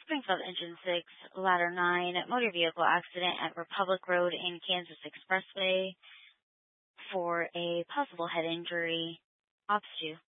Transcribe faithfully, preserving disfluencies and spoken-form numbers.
Springfield Engine six, Ladder nine, motor vehicle accident at Republic Road and Kansas Expressway for a possible head injury. Ops two.